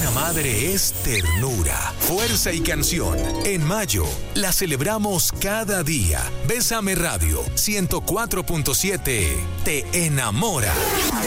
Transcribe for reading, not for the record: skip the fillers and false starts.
Una madre es ternura, fuerza y canción. En mayo, la celebramos cada día. Bésame Radio 104.7 te enamora.